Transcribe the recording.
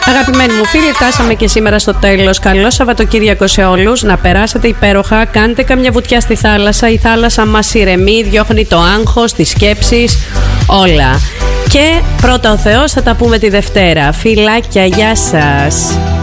Αγαπημένοι μου φίλοι, φτάσαμε και σήμερα στο τέλος. Καλό Σαββατοκύριακο σε όλους. Να περάσετε υπέροχα. Κάντε καμιά βουτιά στη θάλασσα. Η θάλασσα μας ηρεμεί, διώχνει το άγχος, τις σκέψεις, όλα. Και πρώτα ο Θεός, θα τα πούμε τη Δευτέρα. Φιλάκια, γεια σας.